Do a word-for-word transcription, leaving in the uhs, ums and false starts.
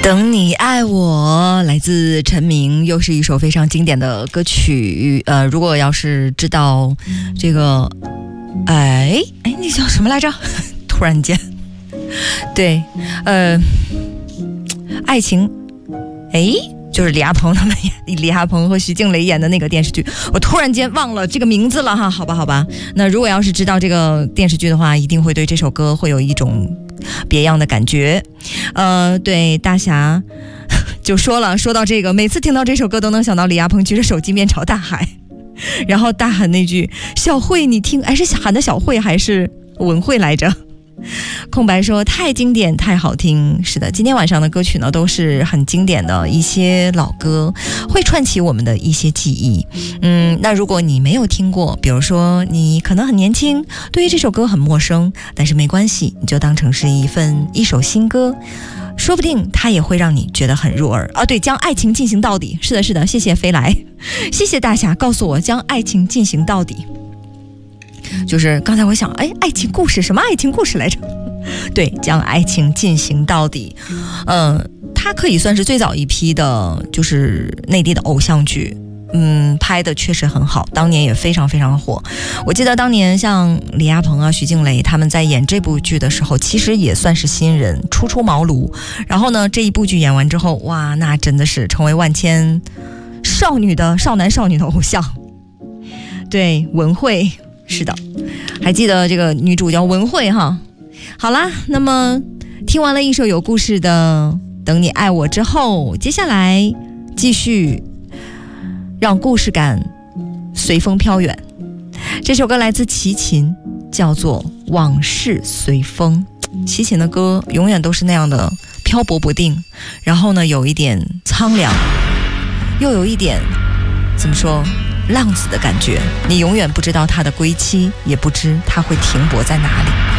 等你爱我，来自陈明，又是一首非常经典的歌曲。呃，如果要是知道这个，哎哎，那叫什么来着？突然间，对，呃，爱情，哎。就是李亚鹏他们演，李亚鹏和徐静蕾演的那个电视剧，我突然间忘了这个名字了哈，好吧好吧。那如果要是知道这个电视剧的话，一定会对这首歌会有一种别样的感觉。呃，对，大侠就说了，说到这个，每次听到这首歌都能想到李亚鹏举着手机面朝大海，然后大喊那句小慧你听，哎是喊的小慧还是文慧来着？空白说太经典太好听。是的，今天晚上的歌曲呢都是很经典的一些老歌，会串起我们的一些记忆。嗯，那如果你没有听过，比如说你可能很年轻，对于这首歌很陌生，但是没关系，你就当成是一份一首新歌，说不定它也会让你觉得很入耳啊！对，将爱情进行到底。是的是的，谢谢飞来，谢谢大侠告诉我将爱情进行到底。就是刚才我想，哎，爱情故事，什么爱情故事来着？对，将爱情进行到底。嗯，它可以算是最早一批的，就是内地的偶像剧。嗯，拍的确实很好，当年也非常非常火。我记得当年像李亚鹏啊、徐静蕾他们在演这部剧的时候，其实也算是新人，初出茅庐。然后呢，这一部剧演完之后，哇，那真的是成为万千少女的少男少女的偶像。对，文慧。是的，还记得这个女主叫文慧哈。好啦，那么听完了一首有故事的《等你爱我》之后，接下来继续让故事感随风飘远。这首歌来自齐秦，叫做《往事随风》。齐秦的歌永远都是那样的漂泊不定，然后呢有一点苍凉，又有一点怎么说浪子的感觉，你永远不知道他的归期，也不知他会停泊在哪里。